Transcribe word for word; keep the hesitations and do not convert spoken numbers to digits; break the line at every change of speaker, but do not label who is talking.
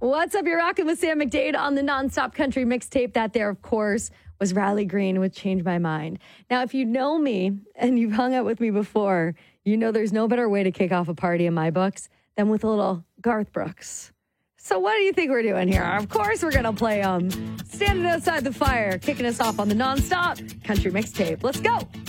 What's up? You're rocking with Sam McDade on the Nonstop Country Mixtape. That there, of course, was Riley Green with Change My Mind. Now, if you know me and you've hung out with me before, you know there's no better way to kick off a party in my books than with a little Garth Brooks. So what do you think we're doing here? Of course we're going to play um, Standing Outside the Fire, kicking us off on the Nonstop Country Mixtape. Let's go.